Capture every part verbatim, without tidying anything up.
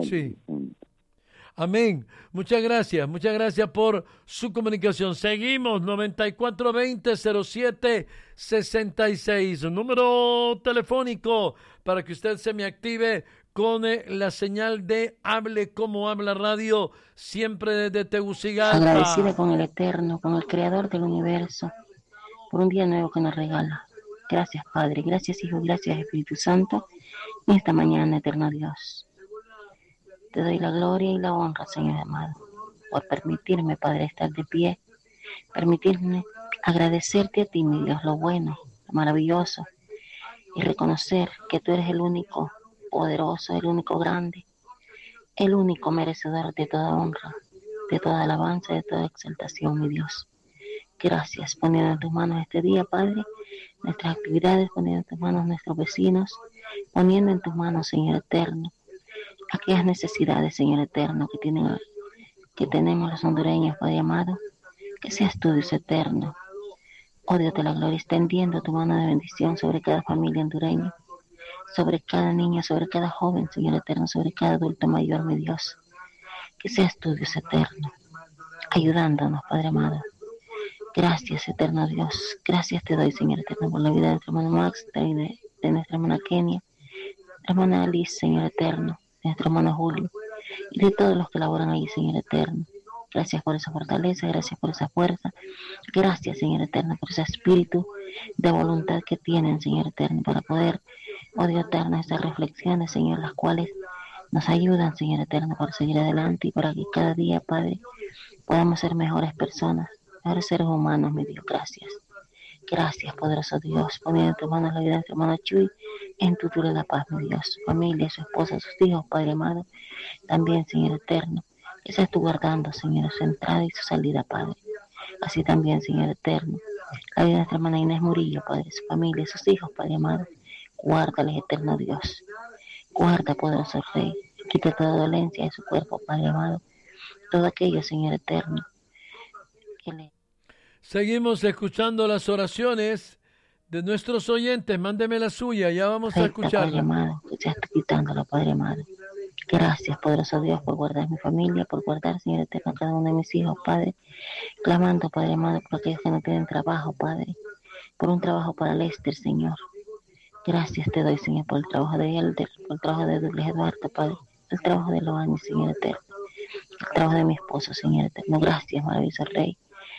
Sí. Vicente. Amén. Muchas gracias. Muchas gracias por su comunicación. Seguimos. noventa y cuatro veinte cero siete sesenta y seis. Número telefónico para que usted se me active con eh, la señal de Hable Como Habla Radio, siempre desde Tegucigalpa. Agradecida con el Eterno, con el Creador del universo, por un día nuevo que nos regala. Gracias, Padre. Gracias, Hijo. Gracias, Espíritu Santo. En esta mañana, eterno Dios, te doy la gloria y la honra, Señor amado, por permitirme, Padre, estar de pie, permitirme agradecerte a ti, mi Dios, lo bueno, lo maravilloso, y reconocer que tú eres el único poderoso, el único grande, el único merecedor de toda honra, de toda alabanza, de toda exaltación, mi Dios. Gracias, poniendo en tus manos este día, Padre, nuestras actividades, poniendo en tus manos nuestros vecinos, poniendo en tus manos, Señor eterno, aquellas necesidades, Señor eterno, que tienen, que tenemos los hondureños, Padre amado, que seas tú, Dios eterno. Oh Dios de la gloria, extendiendo tu mano de bendición sobre cada familia hondureña, sobre cada niño, sobre cada joven, Señor eterno, sobre cada adulto mayor, mi Dios. Que seas tú, Dios eterno, ayudándonos, Padre amado. Gracias, eterno Dios. Gracias te doy, Señor eterno, por la vida de nuestro hermano Max, de, de nuestra hermana Kenia, hermana Alice, Señor eterno, de nuestro hermano Julio, y de todos los que laboran ahí, Señor eterno. Gracias por esa fortaleza, gracias por esa fuerza. Gracias, Señor eterno, por ese espíritu de voluntad que tienen, Señor eterno, para poder, oh Dios eterno, esas reflexiones, Señor, las cuales nos ayudan, Señor eterno, para seguir adelante y para que cada día, Padre, podamos ser mejores personas, mejores seres humanos, mi Dios. Gracias. Gracias, poderoso Dios, poniendo en tus manos la vida de nuestro hermano Chuy, en tu dura la paz, mi Dios, su familia, su esposa, sus hijos, Padre amado, también, Señor eterno, que seas tú guardando, Señor, su entrada y su salida, Padre. Así también, Señor eterno, la vida de nuestra hermana Inés Murillo, Padre, su familia, sus hijos, Padre amado, guárdales, eterno Dios, guarda, poderoso Rey, quita toda dolencia de su cuerpo, Padre amado, todo aquello, Señor eterno, que le... Seguimos escuchando las oraciones de nuestros oyentes. Mándeme la suya, ya vamos a escucharla. Padre amado, que seas tú quitándolo, Padre amado. Gracias, poderoso Dios, por guardar mi familia, por guardar, Señor eterno, a cada uno de mis hijos, Padre. Clamando, Padre amado, por aquellos que no tienen trabajo, Padre. Por un trabajo para Lester, Señor. Gracias te doy, Señor, por el trabajo de Elder, por el trabajo de Douglas Eduardo, Padre. El trabajo de Loani, Señor eterno. El trabajo de mi esposo, Señor eterno. Gracias, maravilloso Rey.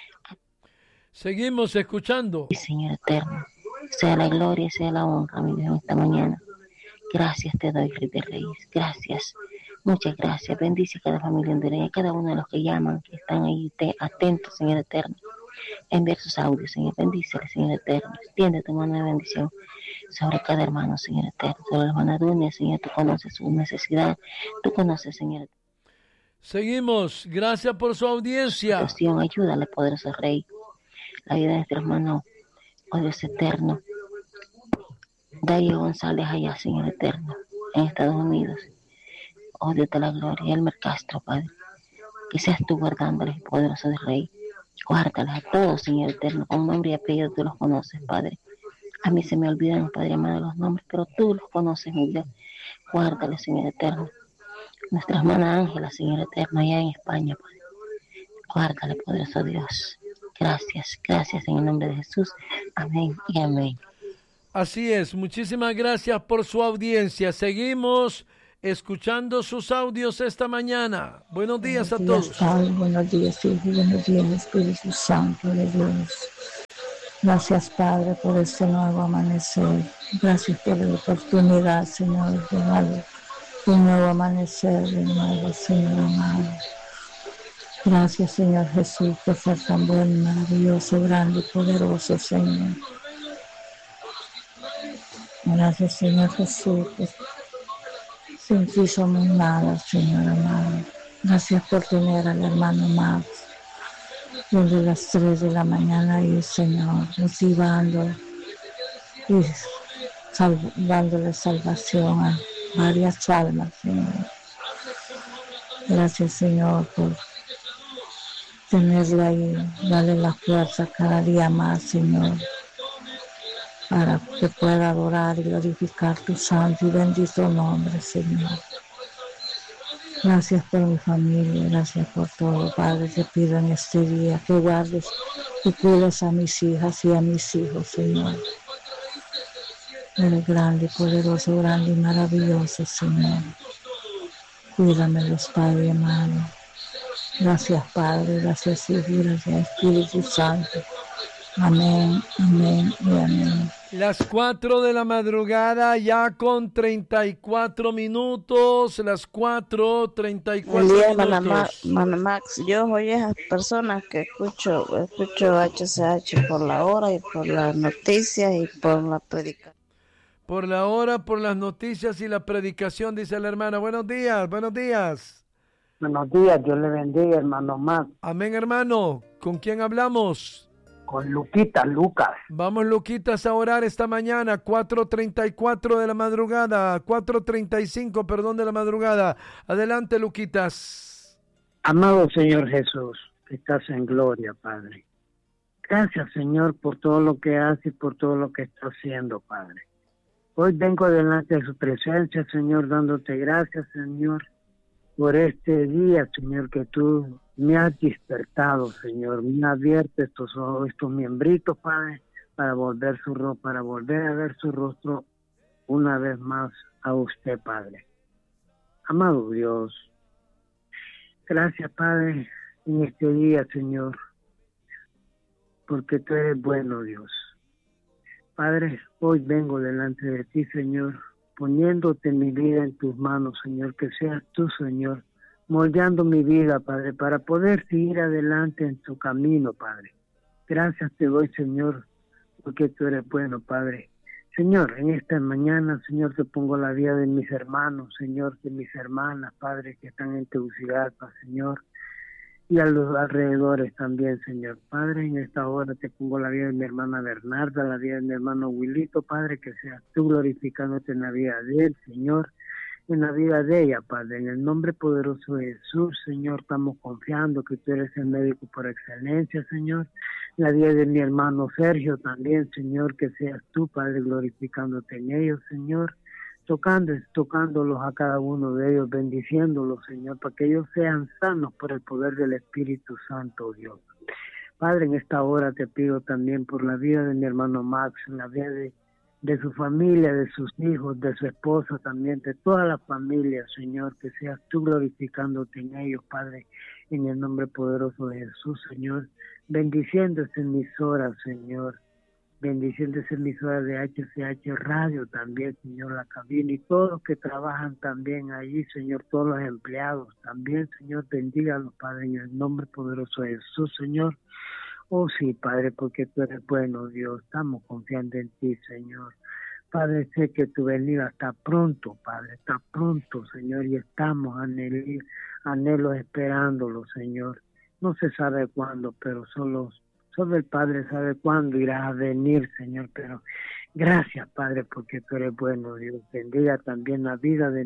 Seguimos escuchando. Y Señor eterno, sea la gloria y sea la honra, mi Dios, esta mañana. Gracias te doy, Rey de Reyes. Gracias. Muchas gracias. Bendice a cada familia hondureña, a cada uno de los que llaman, que están ahí te, atentos, Señor eterno. Enviar sus audios, Señor. Bendícele, Señor eterno. Extiende tu mano de bendición sobre cada hermano, Señor eterno. Sobre la hermana Dunia, Señor, tú conoces su necesidad. Tú conoces, Señor. Seguimos. Gracias por su audiencia. Ayúdale, poderoso Rey. La vida de nuestro hermano, oh Dios eterno, Darío González allá, Señor eterno, en Estados Unidos. Oh Dios de la gloria, Elmer Castro, Padre, que seas tú guardándoles, poderoso de Rey. Guárdales a todos, Señor eterno, con nombre y apellido tú los conoces, Padre. A mí se me olvidan, Padre amado, los nombres, pero tú los conoces, mi Dios. Guárdales, Señor eterno. Nuestra hermana Ángela, Señor eterno, allá en España, Padre. Guárdale, poderoso Dios. Gracias, gracias en el nombre de Jesús. Amén y amén. Así es, muchísimas gracias por su audiencia. Seguimos escuchando sus audios esta mañana. Buenos días buenos a días, todos. Padre, buenos días, Hijo, buenos días, Espíritu Santo de Dios. Gracias, Padre, por este nuevo amanecer. Gracias por la oportunidad, Señor, de dar un nuevo amanecer de nuevo, Señor amado. Gracias, Señor Jesús, por ser tan bueno, maravilloso, grande y poderoso, Señor. Gracias, Señor Jesús, que sin ti somos nada, Señor amado. Gracias por tener al hermano Max desde las tres de la mañana ahí, Señor, motivando y sal- dándole salvación a varias almas, Señor. Gracias, Señor, por tenerla ahí, darle la fuerza cada día más, Señor, para que pueda adorar y glorificar tu santo y bendito nombre, Señor. Gracias por mi familia, gracias por todo, Padre. Te pido en este día que guardes y cuides a mis hijas y a mis hijos, Señor. Eres grande, poderoso, grande y maravilloso, Señor. Cuídamelos, Padre amado. Gracias, Padre, gracias, Hijo, gracias, Espíritu Santo. Amén, amén y amén. Las cuatro de la madrugada, ya con treinta y cuatro minutos, las cuatro, treinta y cuatro día, minutos. Mana Max, yo soy esas personas que escucho, escucho H C H por la hora y por las noticias y por la predicación. Por la hora, por las noticias y la predicación, dice la hermana. Buenos días, buenos días. Buenos días, Dios le bendiga, hermano Max. Amén, hermano. ¿Con quién hablamos? Con Luquita, Lucas. Vamos, Luquitas, a orar esta mañana, cuatro treinta y cuatro de la madrugada, cuatro treinta y cinco, perdón, de la madrugada. Adelante, Luquitas. Amado Señor Jesús, que estás en gloria, Padre. Gracias, Señor, por todo lo que haces y por todo lo que estás haciendo, Padre. Hoy vengo delante de su presencia, Señor, dándote gracias, Señor, por este día, Señor, que tú me has despertado, Señor, me has abierto estos ojos, estos miembritos, Padre, para volver su rostro, para volver a ver su rostro una vez más a usted, Padre. Amado Dios, gracias, Padre, en este día, Señor, porque tú eres bueno, Dios. Padre, hoy vengo delante de ti, Señor, poniéndote mi vida en tus manos, Señor, que seas tú, Señor, moldeando mi vida, Padre, para poder seguir adelante en tu camino, Padre. Gracias te doy, Señor, porque tú eres bueno, Padre. Señor, en esta mañana, Señor, te pongo la vida de mis hermanos, Señor, de mis hermanas, Padre, que están en Tegucigalpa, Señor, y a los alrededores también, Señor. Padre, en esta hora te pongo la vida de mi hermana Bernarda, la vida de mi hermano Wilito, Padre, que seas tú glorificándote en la vida de él, Señor, en la vida de ella, Padre. En el nombre poderoso de Jesús, Señor, estamos confiando que tú eres el médico por excelencia, Señor. La vida de mi hermano Sergio también, Señor, que seas tú, Padre, glorificándote en ellos, Señor. Tocando, tocándolos a cada uno de ellos, bendiciéndolos, Señor, para que ellos sean sanos por el poder del Espíritu Santo, Dios. Padre, en esta hora te pido también por la vida de mi hermano Max, en la vida de, de su familia, de sus hijos, de su esposa también, de toda la familia, Señor, que seas tú glorificándote en ellos, Padre, en el nombre poderoso de Jesús, Señor, bendiciendo esta emisora, Señor, bendiciendo esa emisora de H C H Radio también, Señor, la cabina y todos los que trabajan también allí, Señor, todos los empleados también, Señor, bendígalos, Padre, en el nombre poderoso de Jesús, Señor. Oh sí, Padre, porque tú eres bueno, Dios, estamos confiando en ti, Señor. Padre, sé que tu venida está pronto, Padre, está pronto, Señor, y estamos anhel- anhelos esperándolo, Señor. No se sabe cuándo, pero solo Solo el Padre sabe cuándo irá a venir, Señor, pero gracias, Padre, porque tú eres bueno, Dios. Bendiga también la vida de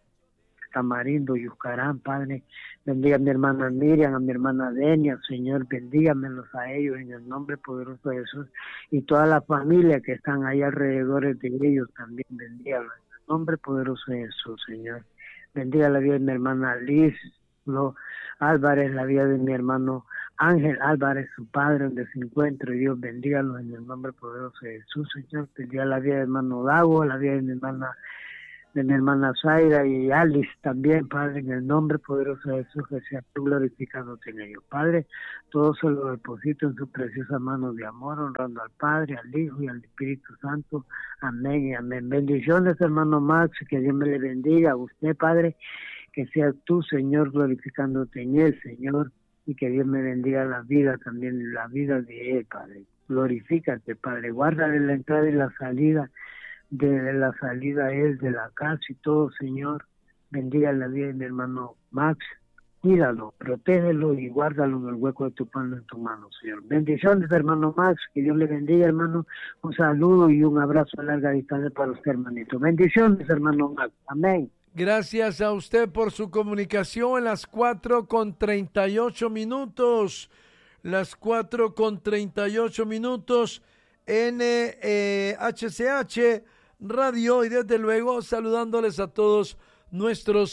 Tamarindo y Yuscarán, Padre. Bendiga a mi hermana Miriam, a mi hermana Denia, Señor, bendígamelos a ellos en el nombre poderoso de Jesús. Y toda la familia que están ahí alrededor de ellos también, bendígalos en el nombre poderoso de Jesús, Señor. Bendiga la vida de mi hermana Liz, Lo Álvarez, la vida de mi hermano Ángel Álvarez, su padre, donde se encuentra, y Dios bendígalos en el nombre poderoso de Jesús, Señor. Bendiga la vida de mi hermano Dago, la vida de mi hermana, de mi hermana Zaira y Alice también, Padre, en el nombre poderoso de Jesús, que sea tú glorificándote en ellos. Padre, todo se lo deposito en sus preciosas manos de amor, honrando al Padre, al Hijo y al Espíritu Santo. Amén y amén. Bendiciones, hermano Max, que Dios me le bendiga a usted, Padre, que sea tú, Señor, glorificándote en él, Señor, y que Dios me bendiga la vida también, la vida de él, Padre. Glorifícate, Padre. Guárdale la entrada y la salida, de la salida a él de la casa y todo, Señor. Bendiga la vida de mi hermano Max. Cuídalo, protégelo y guárdalo en el hueco de tu mano, en tu mano, Señor. Bendiciones, hermano Max. Que Dios le bendiga, hermano. Un saludo y un abrazo a larga distancia para usted, hermanito. Bendiciones, hermano Max. Amén. Gracias a usted por su comunicación en las cuatro con treinta y ocho minutos. Las cuatro con treinta y ocho minutos en eh, H C H Radio y desde luego saludándoles a todos nuestros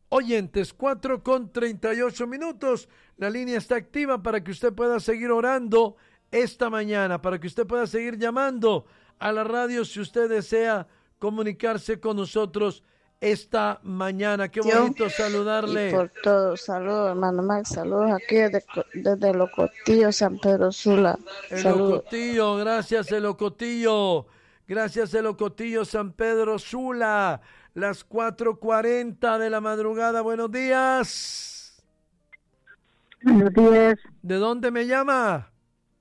oyentes. Cuatro con treinta y ocho minutos. La línea está activa para que usted pueda seguir orando esta mañana, para que usted pueda seguir llamando a la radio si usted desea comunicarse con nosotros esta mañana. Qué bonito Yo, saludarle. Y por todo, saludos, hermano Max, saludos aquí desde, desde Locotillo, San Pedro Sula. El Locotillo, gracias el Locotillo, gracias el Locotillo, San Pedro Sula, las cuatro cuarenta de la madrugada. Buenos días. Buenos días. ¿De dónde me llama?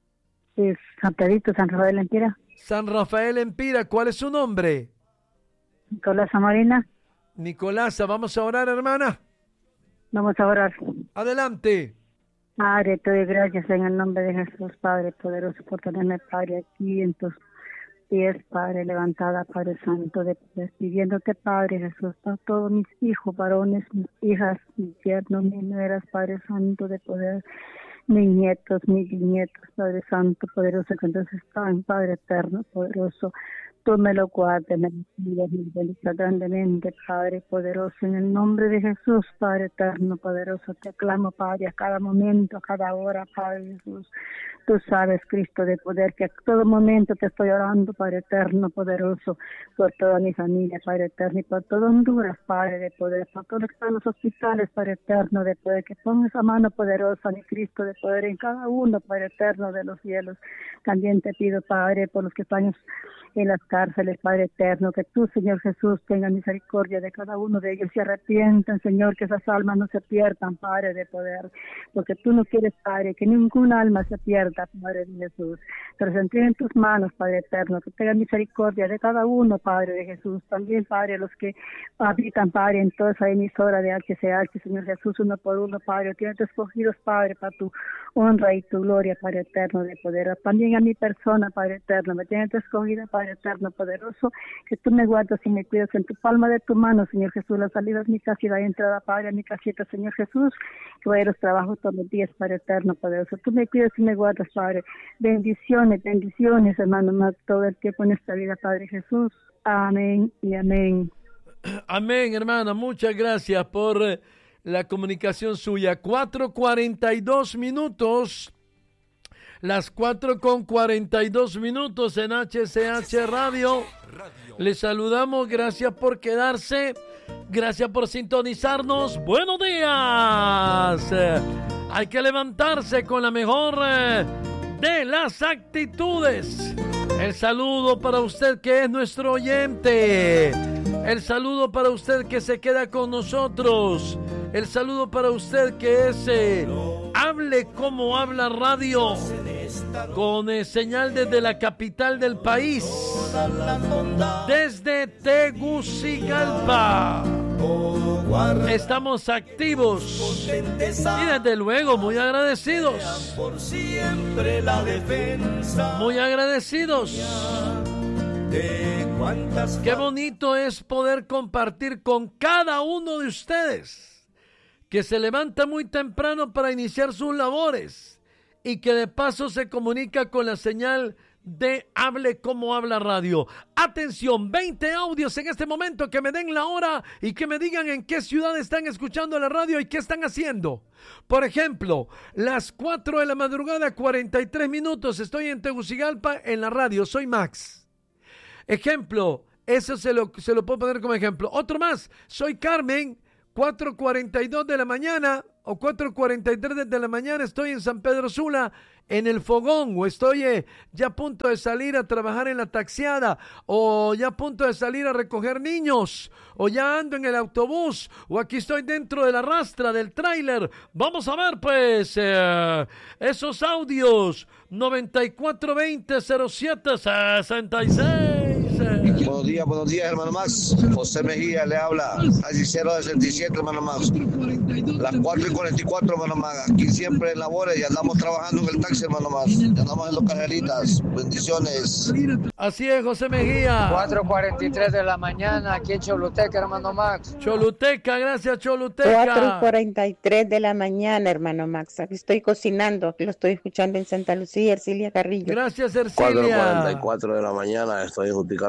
Es San Pedrito, San Rafael Empira. San Rafael Empira, ¿cuál es su nombre? Nicolás Marina. Nicolasa, ¿vamos a orar, hermana? Vamos a orar. Adelante. Padre, te doy gracias en el nombre de Jesús, Padre poderoso, por tenerme, Padre, aquí en tus pies, Padre, levantada, Padre Santo, de poder, pidiéndote, Padre Jesús, para todos mis hijos, varones, mis hijas, mis yernos, mis nueras, Padre Santo, de poder, mis nietos, mis nietos, Padre Santo, poderoso, que entonces están, Padre eterno, poderoso. Tú me lo guardes, me lo bendiga grandemente, Padre poderoso, en el nombre de Jesús, Padre eterno, poderoso, te clamo, Padre, a cada momento, a cada hora, Padre Jesús. Tú sabes, Cristo de poder, que a todo momento te estoy orando, Padre eterno, poderoso, por toda mi familia, Padre eterno, y por todo Honduras, Padre de poder, por todos los que están en los hospitales, Padre eterno, de poder, que pongas esa mano poderosa, mi Cristo de poder, en cada uno, Padre eterno de los cielos. También te pido, Padre, por los que están en las cárceles, Padre eterno, que tú, Señor Jesús, tenga misericordia de cada uno de ellos, se arrepientan, Señor, que esas almas no se pierdan, Padre de poder, porque tú no quieres, Padre, que ninguna alma se pierda, Padre de Jesús. Te los entrego en tus manos, Padre eterno, que tenga misericordia de cada uno, Padre de Jesús. También, Padre, los que habitan, Padre, en toda esa emisora de H C H, Señor Jesús, uno por uno, Padre, tienes escogidos, Padre, para tu honra y tu gloria, Padre eterno de poder. También a mi persona, Padre eterno, me tienes escogida, Padre eterno poderoso, que tú me guardas y me cuidas en tu palma de tu mano, Señor Jesús. La salida es mi casa y la entrada, Padre, a mi casita, Señor Jesús, que voy a los trabajos todos los días, Padre eterno poderoso. Tú me cuidas y me guardas, Padre. Bendiciones, bendiciones, hermano, más todo el tiempo en esta vida, Padre Jesús. Amén y amén. Amén, hermana. Muchas gracias por la comunicación suya. cuatro cuarenta y dos minutos. Las cuatro con cuarenta y dos minutos en H C H Radio. Les saludamos, gracias por quedarse, gracias por sintonizarnos. Buenos días. Hay que levantarse con la mejor de las actitudes. El saludo para usted que es nuestro oyente. El saludo para usted que se queda con nosotros. El saludo para usted que es eh, Hable como habla radio, con eh, señal desde la capital del país, desde Tegucigalpa. Estamos activos y desde luego muy agradecidos. Muy agradecidos. Qué bonito es poder compartir con cada uno de ustedes que se levanta muy temprano para iniciar sus labores y que de paso se comunica con la señal de Hable como habla radio. Atención, veinte audios en este momento que me den la hora y que me digan en qué ciudad están escuchando la radio y qué están haciendo. Por ejemplo, las cuatro de la madrugada, cuarenta y tres minutos, estoy en Tegucigalpa en la radio, soy Max. Ejemplo, eso se lo, se lo puedo poner como ejemplo. Otro más, soy Carmen, cuatro cuarenta y dos de la mañana o cuatro cuarenta y tres de la mañana, estoy en San Pedro Sula, en el fogón, o estoy eh, ya a punto de salir a trabajar en la taxiada, o ya a punto de salir a recoger niños, o ya ando en el autobús, o aquí estoy dentro de la rastra del tráiler. Vamos a ver pues eh, esos audios. Noventa y cuatro veinte cero siete sesenta y seis. Buenos días, buenos días, hermano Max. José Mejía le habla, allí cero sesenta y siete, hermano Max. Las cuatro y cuarenta y cuatro, hermano Max. Aquí siempre en labores y andamos trabajando en el taxi, hermano Max. Ya andamos en los cajeritas. Bendiciones. Así es, José Mejía. cuatro cuarenta y tres de la mañana, aquí en Choluteca, hermano Max. Choluteca, gracias, Choluteca. cuatro y cuarenta y tres de la mañana, hermano Max. Aquí estoy cocinando, aquí lo estoy escuchando en Santa Lucía, Ercilia Carrillo. Gracias, Ercilia. cuatro y cuarenta y cuatro de la mañana, estoy en Juticalpa, Rancho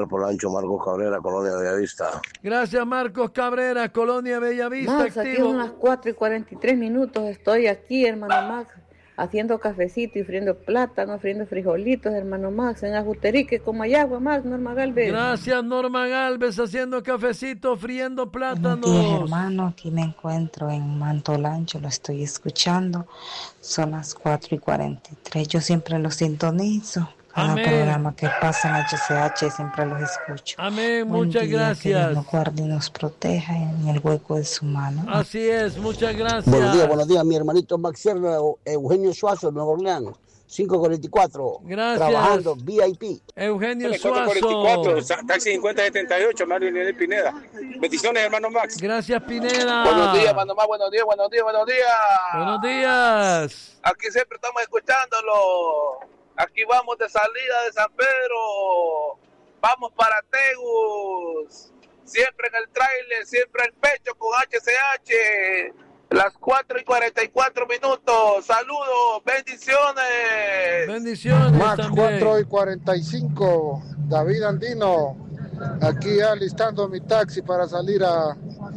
mucho, Marcos Cabrera, Colonia Bellavista. Gracias, Marcos Cabrera, Colonia Bellavista. Max, aquí activo. son las cuatro y cuarenta y tres minutos. Estoy aquí, hermano Max, haciendo cafecito y friendo plátano, friendo frijolitos, hermano Max, en Ajuterique, como hay agua, Max, Norma Galvez. Gracias, Norma Galvez, haciendo cafecito, friendo plátanos. Buenos días, hermano, aquí me encuentro en Mantolancho, lo estoy escuchando. Son las cuatro y cuarenta y tres, yo siempre lo sintonizo. Cada Amén. programa que pasa en H C H siempre los escucho. Amén, Buen muchas día, gracias. Que Dios nos guarde y nos proteja en el hueco de su mano. Así es, muchas gracias. Buenos días, buenos días, mi hermanito Max Serna, Eugenio Suazo, Nuevo Orleans, cinco cuarenta y cuatro. Gracias. Trabajando, V I P. Eugenio cuatro cuarenta y cuatro, Suazo. taxi cincuenta setenta y ocho, Mario Inés Pineda. Bendiciones, hermano Max. Gracias, Pineda. Buenos días, hermano Max, buenos días, buenos días, buenos días. Buenos días. Aquí siempre estamos escuchándolo. Aquí vamos de salida de San Pedro. Vamos para Tegus. Siempre en el tráiler, siempre el pecho con H C H. Las cuatro y cuarenta y cuatro minutos. Saludos, bendiciones. Bendiciones. Max también. cuatro y cuarenta y cinco. David Andino. Aquí alistando mi taxi para salir a,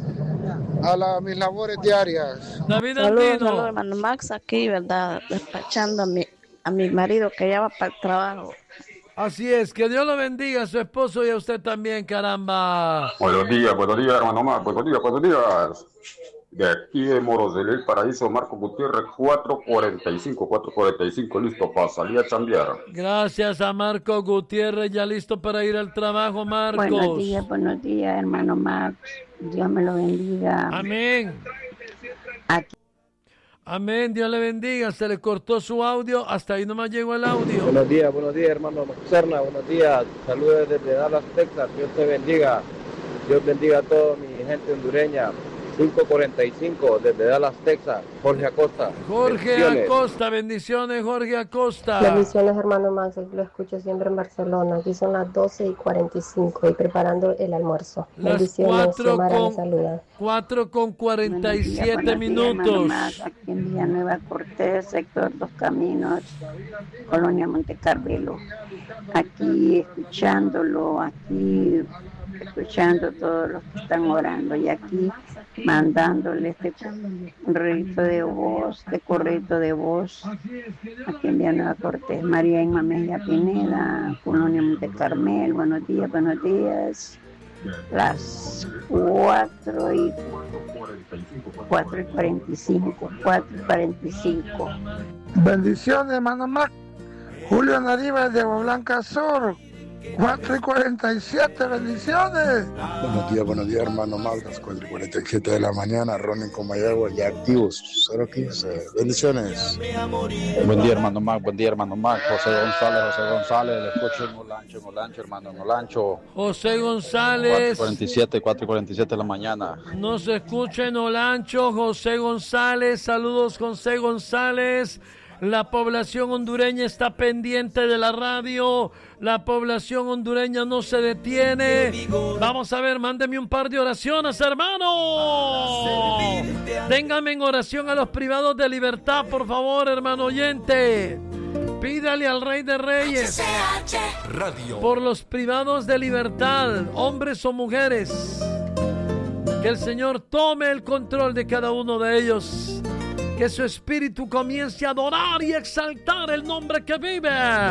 a la, mis labores diarias. David Saludos, Andino. saludos, hermano Max, aquí, ¿verdad? Despachando a mi, a mi marido que ya va para el trabajo. Así es, que Dios lo bendiga a su esposo y a usted también, caramba. Buenos días, buenos días, hermano Max, buenos días, buenos días. De aquí de Morosdelí, el Paraíso, Marco Gutiérrez, cuatro cuarenta y cinco, cuatro cuarenta y cinco, listo para salir a chambear. Gracias a Marco Gutiérrez, ya listo para ir al trabajo, Marcos. Buenos días, buenos días, hermano Max. Dios me lo bendiga. Amén. Aquí. Amén, Dios le bendiga. Se le cortó su audio, hasta ahí nomás llegó el audio. Buenos días, buenos días, hermano Serna, buenos días. Saludos desde Dallas, Texas. Dios te bendiga. Dios bendiga a toda mi gente hondureña. cinco cuarenta y cinco desde Dallas, Texas. Jorge Acosta. Jorge Bendiciones. Acosta, bendiciones, Jorge Acosta. Bendiciones, hermano Max, lo escucho siempre en Barcelona. Aquí son las doce y cuarenta y cinco y preparando el almuerzo. Las Bendiciones, cuatro Xiomara con- le saluda. cuatro con cuarenta y siete Buenos días, hermano minutos. Max. Aquí en Villanueva Cortés, sector Dos Caminos, Colonia Monte Carmelo. Aquí escuchándolo, aquí escuchando todos los que están orando y aquí mandándole este correo de voz, este correo de voz aquí en Villanueva Cortés. María Inma Mejía Pineda, Colonia Monte Carmel. Buenos días, buenos días. Las cuatro y cuatro y cuarenta y cinco, cuatro y cuarenta y cinco. Bendiciones, hermano Max. Julio Nariva de Blanca Sur. cuatro y cuarenta y siete, bendiciones. Buenos días, buenos días, hermano Max, las cuatro y cuarenta y siete de la mañana, Ronin Comayagua, ya activos, cero quince, bendiciones. Buen día, hermano Max, buen día, hermano Max, José González, José González, le escucho en Olancho, en Olancho, hermano, en Olancho. José González. cuatro y cuarenta y siete, cuatro y cuarenta y siete de la mañana. Nos escucha en Olancho, José González. Saludos, José González. La población hondureña está pendiente de la radio. La población hondureña no se detiene. Vamos a ver, mándeme un par de oraciones, hermano. Téngame en oración a los privados de libertad, por favor, hermano oyente. Pídale al Rey de Reyes Radio. por los privados de libertad, hombres o mujeres. Que el Señor tome el control de cada uno de ellos. Que su espíritu comience a adorar y exaltar el nombre que vive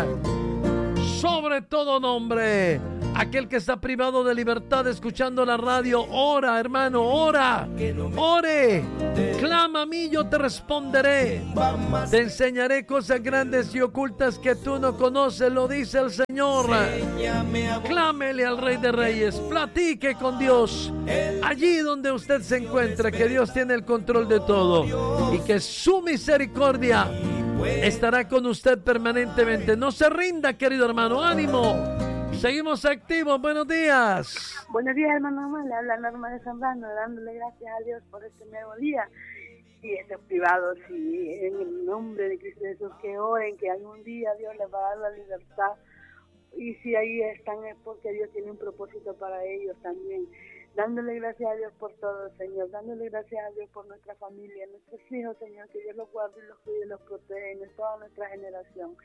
sobre todo nombre. Aquel que está privado de libertad escuchando la radio, ora, hermano, ora, ore, clama a mí, yo te responderé. Te enseñaré cosas grandes y ocultas que tú no conoces, lo dice el Señor. Clámele al Rey de Reyes, platique con Dios, allí donde usted se encuentre, que Dios tiene el control de todo y que su misericordia estará con usted permanentemente. No se rinda, querido hermano, ánimo. Seguimos activos, buenos días. Buenos días, hermano Omar, le habla Norma de Zambrano, dándole gracias a Dios por este nuevo día. Y estos privados, y en el nombre de Cristo Jesús, que oren, que algún día Dios les va a dar la libertad. Y si ahí están es porque Dios tiene un propósito para ellos también. Dándole gracias a Dios por todo, Señor. Dándole gracias a Dios por nuestra familia, nuestros hijos, Señor. Que Dios los guarde y los cuide y los protege en toda nuestra generación.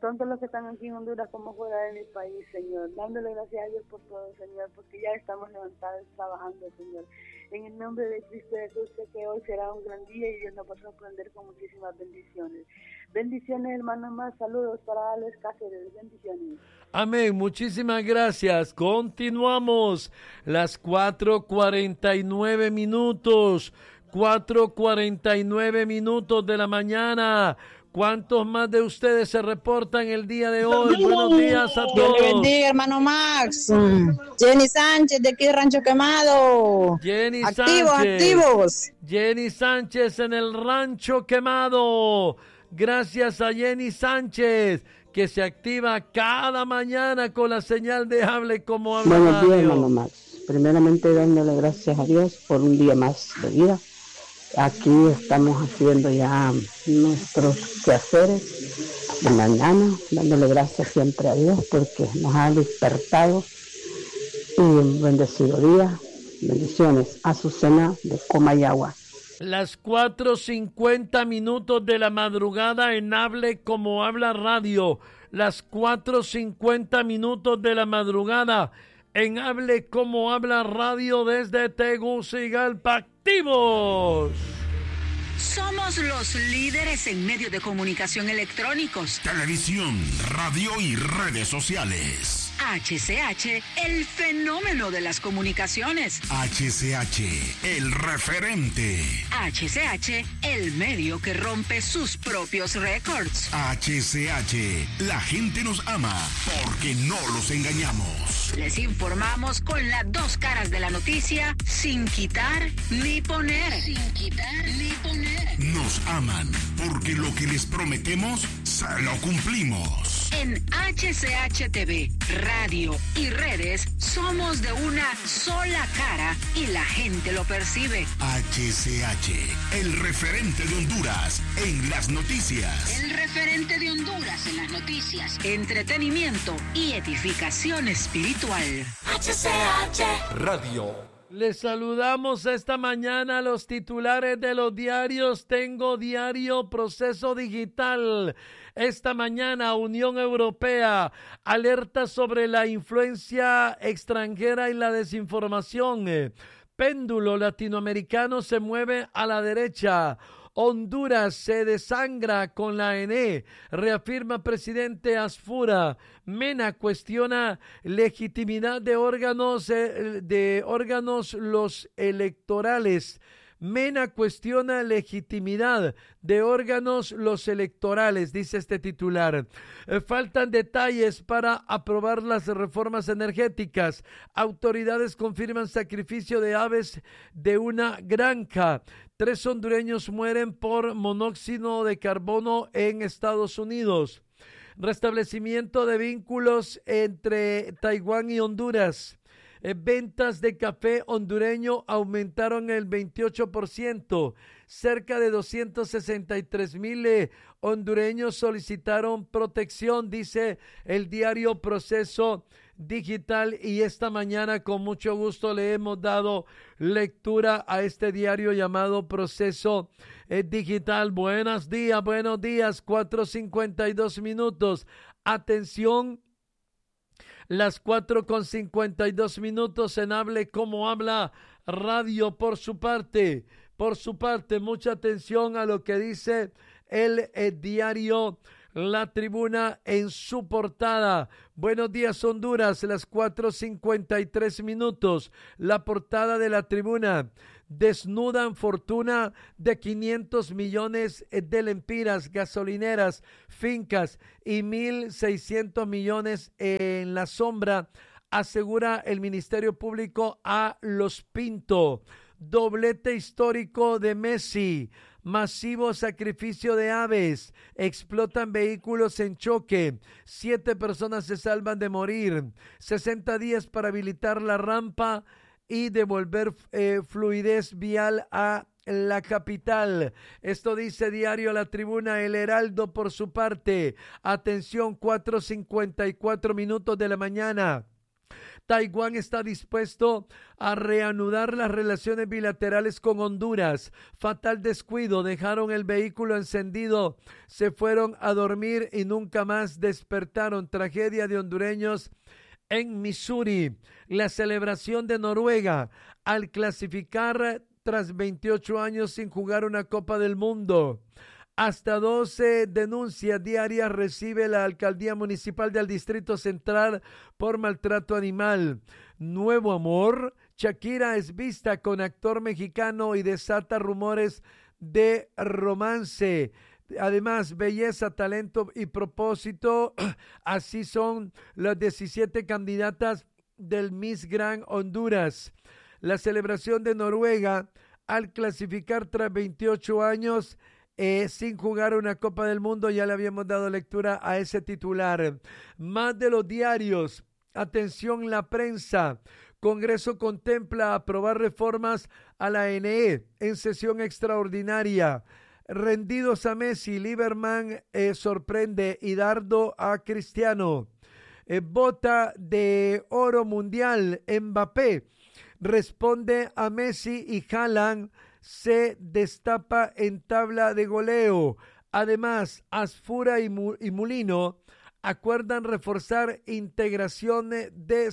tanto los que están aquí en Honduras como fuera de mi país, Señor. Dándole gracias a Dios por todo, Señor, porque ya estamos levantados trabajando, Señor. En el nombre de Cristo Jesús, sé que hoy será un gran día y Dios nos va a sorprender con muchísimas bendiciones. Bendiciones, hermano más. Saludos para Alex Cáceres. Bendiciones. Amén. Muchísimas gracias. Continuamos. Las cuatro cuarenta y nueve minutos. cuatro cuarenta y nueve minutos de la mañana. ¿Cuántos más de ustedes se reportan el día de hoy? Buenos días a todos. Dios le bendiga, hermano Max. Jenny Sánchez, de aquí de Rancho Quemado. Jenny activos, Sánchez. activos. Jenny Sánchez en el Rancho Quemado. Gracias a Jenny Sánchez, que se activa cada mañana con la señal de Hable Como Habla Buenos días, Radio. hermano Max. Primeramente, dándole gracias a Dios por un día más de vida. Aquí estamos haciendo ya nuestros quehaceres de mañana, dándole gracias siempre a Dios porque nos ha despertado y un bendecido día. Bendiciones. Azucena de Comayagua. Las cuatro cincuenta minutos de la madrugada en Hable Como Habla Radio. Las cuatro cincuenta minutos de la madrugada en Hable Como Habla Radio desde Tegucigalpa. ¡Activos! Somos los líderes en medios de comunicación electrónicos, televisión, radio y redes sociales. H C H, el fenómeno de las comunicaciones. H C H, el referente. H C H, el medio que rompe sus propios récords. H C H, la gente nos ama porque no los engañamos. Les informamos con las dos caras de la noticia, sin quitar ni poner. Sin quitar ni poner. Nos aman porque lo que les prometemos, se lo cumplimos. En H C H T V, radio y redes, somos de una sola cara y la gente lo percibe. H C H, el referente de Honduras en las noticias. El referente de Honduras en las noticias, entretenimiento y edificación espiritual. H C H Radio. Les saludamos esta mañana a los titulares de los diarios. Tengo Diario Proceso Digital. Esta mañana, Unión Europea alerta sobre la influencia extranjera y la desinformación. Péndulo latinoamericano se mueve a la derecha. Honduras se desangra con la A N E, reafirma presidente Asfura. Mena cuestiona legitimidad de órganos, eh, de órganos los electorales. Mena cuestiona legitimidad de órganos los electorales, dice este titular. Eh, faltan detalles para aprobar las reformas energéticas. Autoridades confirman sacrificio de aves de una granja. Tres hondureños mueren por monóxido de carbono en Estados Unidos. Restablecimiento de vínculos entre Taiwán y Honduras. Eh, ventas de café hondureño aumentaron el veintiocho por ciento. Cerca de doscientos sesenta y tres mil eh, hondureños solicitaron protección, dice el diario Proceso Digital, y esta mañana con mucho gusto le hemos dado lectura a este diario llamado Proceso eh, Digital. Buenos días, buenos días, cuatro cincuenta y dos minutos. Atención, las cuatro con cincuenta y dos minutos en Hable Como Habla Radio. Por su parte, por su parte, mucha atención a lo que dice el, el diario La Tribuna en su portada. Buenos días, Honduras, las cuatro cincuenta y tres minutos. La portada de La Tribuna. Desnudan fortuna de quinientos millones de lempiras, gasolineras, fincas y mil seiscientos millones en la sombra, asegura el Ministerio Público a Los Pinto. Doblete histórico de Messi. Masivo sacrificio de aves. Explotan vehículos en choque. Siete personas se salvan de morir. sesenta días para habilitar la rampa y devolver eh, fluidez vial a la capital. Esto dice diario La Tribuna. El Heraldo por su parte. Atención, cuatro cincuenta y cuatro minutos de la mañana. Taiwán está dispuesto a reanudar las relaciones bilaterales con Honduras. Fatal descuido, dejaron el vehículo encendido, se fueron a dormir y nunca más despertaron. Tragedia de hondureños en Missouri. La celebración de Noruega al clasificar tras veintiocho años sin jugar una Copa del Mundo. Hasta doce denuncias diarias recibe la Alcaldía Municipal del Distrito Central por maltrato animal. Nuevo amor. Shakira es vista con actor mexicano y desata rumores de romance. Además, belleza, talento y propósito. Así son las diecisiete candidatas del Miss Grand Honduras. La celebración de Noruega al clasificar tras veintiocho años Eh, sin jugar una Copa del Mundo. Ya le habíamos dado lectura a ese titular. Más de los diarios. Atención, la prensa. Congreso contempla aprobar reformas a la A N E en sesión extraordinaria. Rendidos a Messi, Lieberman eh, sorprende y dardo a Cristiano. Eh, bota de oro mundial, Mbappé responde a Messi y Haaland se destapa en tabla de goleo. Además, Asfura y, y Mulino acuerdan reforzar integración de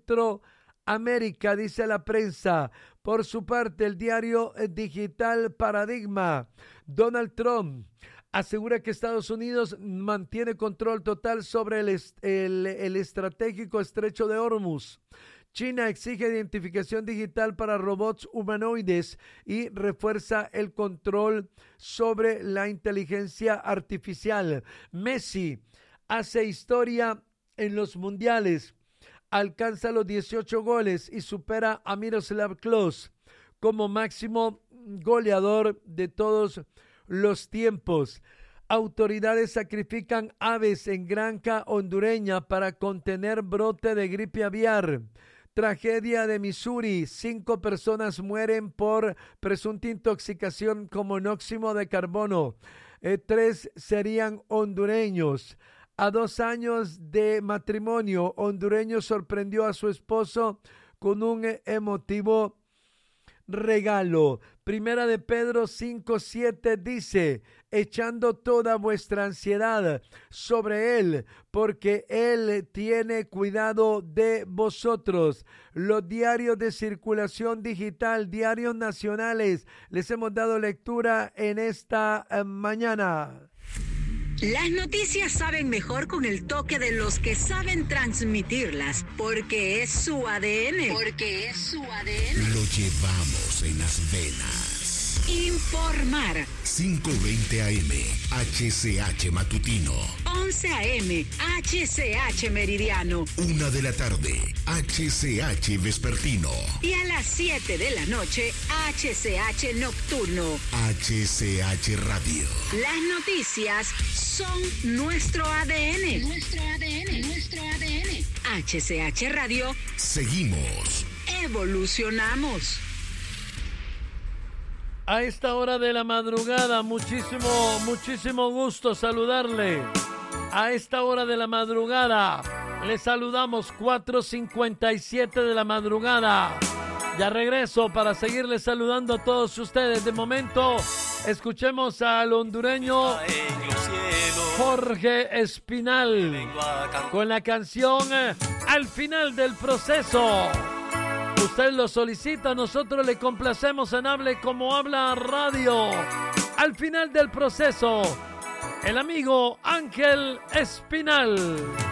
Centroamérica, dice la prensa. Por su parte, el diario digital Paradigma, Donald Trump asegura que Estados Unidos mantiene control total sobre el, el, el estratégico estrecho de Hormuz. China exige identificación digital para robots humanoides y refuerza el control sobre la inteligencia artificial. Messi hace historia en los mundiales, alcanza los dieciocho goles y supera a Miroslav Klose como máximo goleador de todos los tiempos. Autoridades sacrifican aves en granja hondureña para contener brote de gripe aviar. Tragedia de Missouri. Cinco personas mueren por presunta intoxicación con monóxido de carbono. Eh, tres serían hondureños. A dos años de matrimonio, hondureño sorprendió a su esposo con un emotivo regalo. Primera de Pedro cinco siete dice: echando toda vuestra ansiedad sobre Él, porque Él tiene cuidado de vosotros. Los diarios de circulación digital, diarios nacionales, les hemos dado lectura en esta eh, mañana. Las noticias saben mejor con el toque de los que saben transmitirlas, porque es su A D N. Porque es su A D N. Lo llevamos en las venas. Informar. cinco veinte A M, H C H Matutino. once A M, H C H Meridiano. Una de la tarde, H C H Vespertino. Y a las siete de la noche, H C H Nocturno. H C H Radio. Las noticias son nuestro A D N. Nuestro A D N, nuestro A D N. H C H Radio. Seguimos. Evolucionamos. A esta hora de la madrugada, muchísimo, muchísimo gusto saludarle. A esta hora de la madrugada, le saludamos cuatro cincuenta y siete de la madrugada. Ya regreso para seguirle saludando a todos ustedes. De momento, escuchemos al hondureño Jorge Espinal con la canción Al final del proceso. Usted lo solicita, nosotros le complacemos en Hable Como Habla Radio. Al final del proceso, el amigo Ángel Espinal.